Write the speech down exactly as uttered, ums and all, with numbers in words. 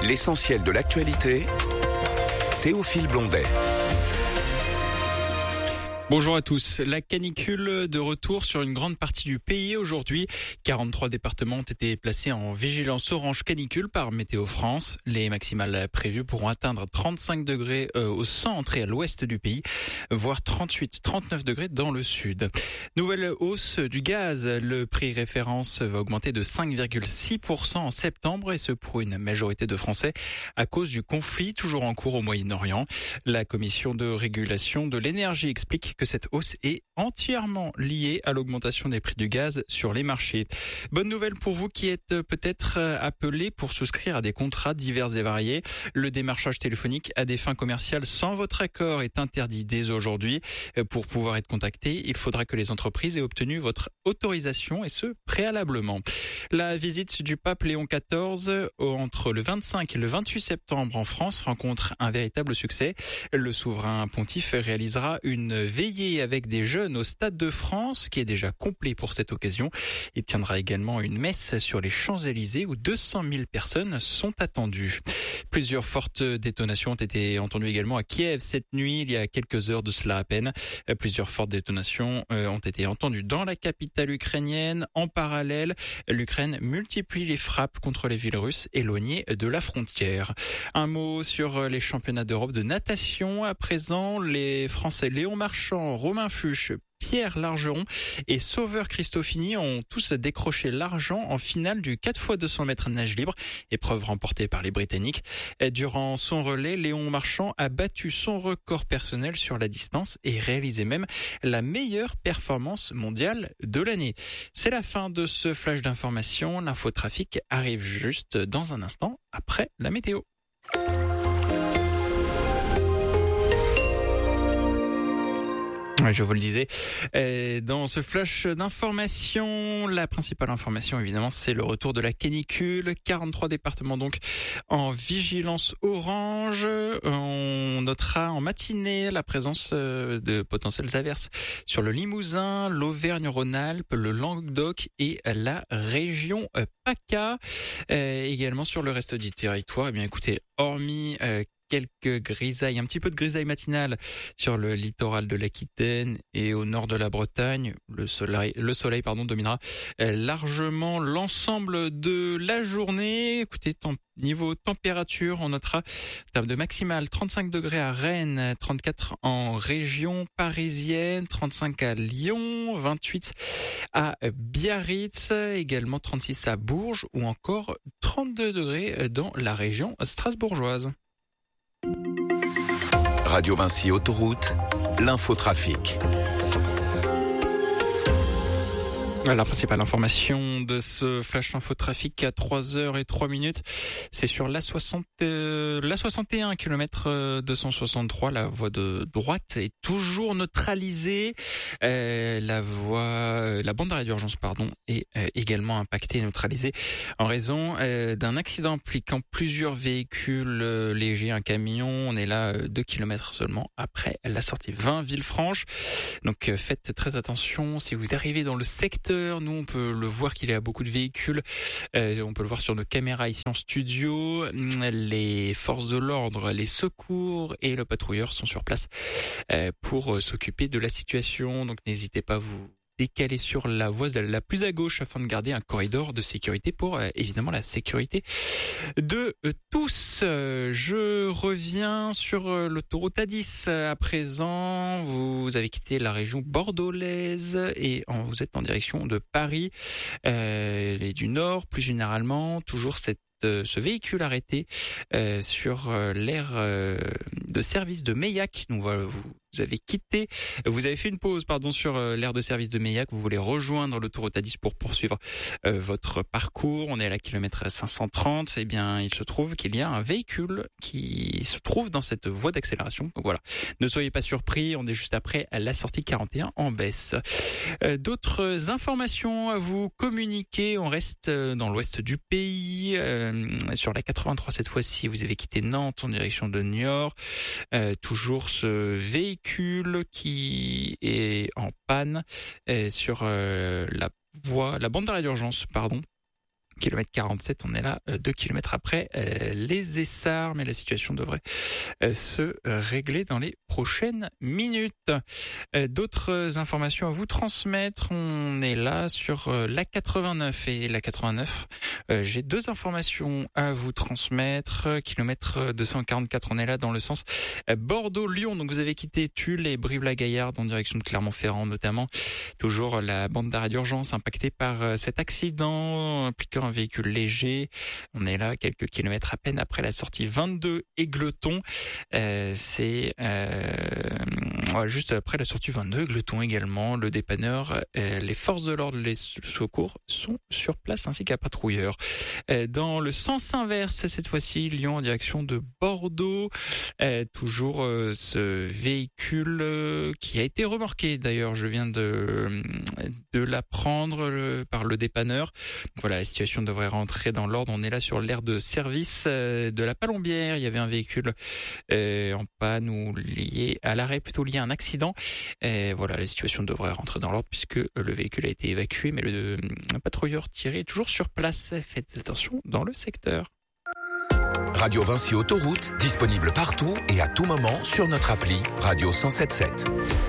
L'essentiel de l'actualité, Théophile Blondet. Bonjour à tous. La canicule de retour sur une grande partie du pays aujourd'hui. quarante-trois départements ont été placés en vigilance orange canicule par Météo France. Les maximales prévues pourront atteindre trente-cinq degrés au centre et à l'ouest du pays, voire trente-huit, trente-neuf degrés dans le sud. Nouvelle hausse du gaz. Le prix référence va augmenter de cinq virgule six pour cent en septembre et ce pour une majorité de Français à cause du conflit toujours en cours au Moyen-Orient. La commission de régulation de l'énergie explique que cette hausse est entièrement liée à l'augmentation des prix du gaz sur les marchés. Bonne nouvelle pour vous qui êtes peut-être appelés pour souscrire à des contrats divers et variés. Le démarchage téléphonique à des fins commerciales sans votre accord est interdit dès aujourd'hui. Pour pouvoir être contacté, il faudra que les entreprises aient obtenu votre autorisation et ce préalablement. La visite du pape Léon quatorze entre le vingt-cinq et le vingt-huit septembre en France rencontre un véritable succès. Le souverain pontife réalisera une veillée avec des jeunes au Stade de France qui est déjà complet pour cette occasion. Il tiendra également une messe sur les Champs-Élysées où deux cent mille personnes sont attendues. Plusieurs fortes détonations ont été entendues également à Kiev cette nuit, il y a quelques heures de cela à peine. Plusieurs fortes détonations ont été entendues dans la capitale ukrainienne. En parallèle, l'Ukraine multiplie les frappes contre les villes russes éloignées de la frontière. Un mot sur les championnats d'Europe de natation. À présent, les Français Léon Marchand, Romain Fuchs, Pierre Largeron et Sauveur Christofini ont tous décroché l'argent en finale du quatre fois deux cents mètres nage libre, épreuve remportée par les Britanniques. Durant son relais, Léon Marchand a battu son record personnel sur la distance et réalisé même la meilleure performance mondiale de l'année. C'est la fin de ce flash d'information. L'infotrafic arrive juste dans un instant après la météo. Je vous le disais, dans ce flash d'information, la principale information évidemment c'est le retour de la canicule. quarante-trois départements donc en vigilance orange. On notera en matinée la présence de potentielles averses sur le Limousin, l'Auvergne-Rhône-Alpes, le Languedoc et la région PACA. Euh, également sur le reste du territoire, eh bien écoutez, hormis euh, quelques grisailles, un petit peu de grisaille matinale sur le littoral de l'Aquitaine et au nord de la Bretagne. Le soleil, le soleil, pardon, dominera largement l'ensemble de la journée. Écoutez, temp- niveau température, on notera en termes de maximale trente-cinq degrés à Rennes, trente-quatre en région parisienne, trente-cinq à Lyon, vingt-huit à Biarritz, également trente-six à Bourges ou encore trente-deux degrés dans la région strasbourgeoise. Radio Vinci Autoroute, l'infotrafic. La principale information de ce flash infotrafic à trois heures et trois minutes, c'est sur l'A soixante, euh, l'A soixante et un kilomètre deux cent soixante-trois. La voie de droite est toujours neutralisée. Euh, la voie, la bande d'arrêt d'urgence, pardon, est euh, également impactée et neutralisée en raison euh, d'un accident impliquant plusieurs véhicules euh, légers, un camion. On est là euh, deux kilomètres seulement après la sortie vingt Villefranche. Donc euh, faites très attention si vous arrivez dans le secteur. Nous, on peut le voir qu'il y a beaucoup de véhicules. Euh, on peut le voir sur nos caméras ici en studio. Les forces de l'ordre, les secours et le patrouilleur sont sur place euh, pour s'occuper de la situation. Donc, n'hésitez pas à vous décaler sur la voie la plus à gauche afin de garder un corridor de sécurité pour euh, évidemment la sécurité de euh, tous. Euh, je reviens sur euh, l'autoroute A dix à présent. Vous avez quitté la région bordelaise et en, vous êtes en direction de Paris euh, et du Nord plus généralement. Toujours cette ce véhicule arrêté euh, sur euh, l'aire euh, de service de Meillac. Donc voilà, vous vous avez quitté, vous avez fait une pause pardon sur euh, l'aire de service de Meillac, vous voulez rejoindre l'autoroute A dix pour poursuivre euh, votre parcours. On est à la kilomètre cinq cent trente. Eh bien, il se trouve qu'il y a un véhicule qui se trouve dans cette voie d'accélération. Donc voilà, ne soyez pas surpris, on est juste après à la sortie quarante et un en baisse. Euh, d'autres informations à vous communiquer, on reste dans l'ouest du pays, euh, sur la quatre-vingt-trois cette fois-ci, vous avez quitté Nantes en direction de Niort. Euh, toujours ce véhicule qui est en panne euh, sur euh, la voie, la bande d'arrêt d'urgence, pardon. kilomètre quarante-sept, on est là deux kilomètres après euh, les Essarts, mais la situation devrait euh, se régler dans les prochaines minutes. Euh, d'autres informations à vous transmettre, on est là sur euh, l'A quatre-vingt-neuf et l'A quatre-vingt-neuf. Euh, j'ai deux informations à vous transmettre. Kilomètre deux cent quarante-quatre, on est là dans le sens euh, Bordeaux-Lyon. Donc vous avez quitté Tulle et Brive-la-Gaillarde en direction de Clermont-Ferrand notamment. Toujours la bande d'arrêt d'urgence impactée par euh, cet accident impliquant un véhicule léger. On est là quelques kilomètres à peine après la sortie vingt-deux Égletons. Euh, c'est euh, juste après la sortie vingt-deux Égletons également. Le dépanneur, euh, les forces de l'ordre, les secours sont sur place ainsi qu'un patrouilleur. Euh, dans le sens inverse, cette fois-ci, Lyon en direction de Bordeaux. Euh, toujours euh, ce véhicule euh, qui a été remorqué. D'ailleurs, je viens de de l'apprendre euh, par le dépanneur. Donc voilà, la situation devrait rentrer dans l'ordre. On est là sur l'aire de service euh, de la Palombière. Il y avait un véhicule euh, en panne ou lié à l'arrêt, plutôt lié à un accident. Et voilà, la situation devrait rentrer dans l'ordre puisque le véhicule a été évacué, mais le, le patrouilleur tiré est toujours sur place. Faites attention dans le secteur. Radio Vinci Autoroute, disponible partout et à tout moment sur notre appli Radio cent soixante-dix-sept.